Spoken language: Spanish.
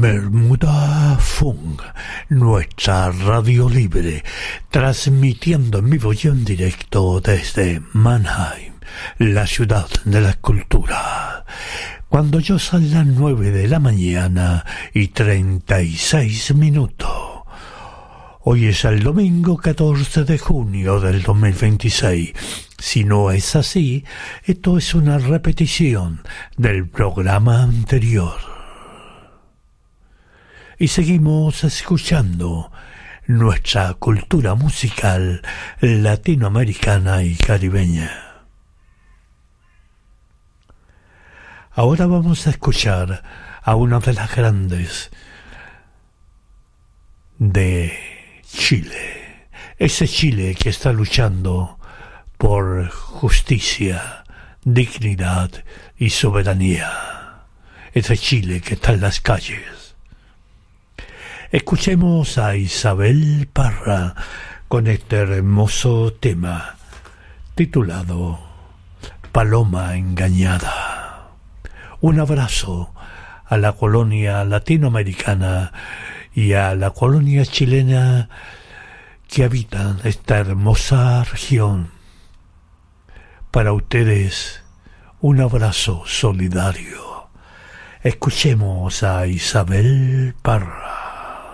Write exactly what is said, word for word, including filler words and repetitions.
Bermuda Funk, nuestra radio libre, transmitiendo en vivo y en directo desde Mannheim, la ciudad de la cultura. Cuando yo son las nueve de la mañana y treinta y seis minutos. Hoy es el domingo catorce de junio del dos mil veintiséis. Si no es así, esto es una repetición del programa anterior. Y seguimos escuchando nuestra cultura musical latinoamericana y caribeña. Ahora vamos a escuchar a una de las grandes de Chile, ese Chile que está luchando por justicia, dignidad y soberanía, ese Chile que está en las calles. Escuchemos a Isabel Parra con este hermoso tema titulado Paloma Engañada. Un abrazo a la colonia latinoamericana y a la colonia chilena que habitan esta hermosa región. Para ustedes, un abrazo solidario. Escuchemos a Isabel Parra.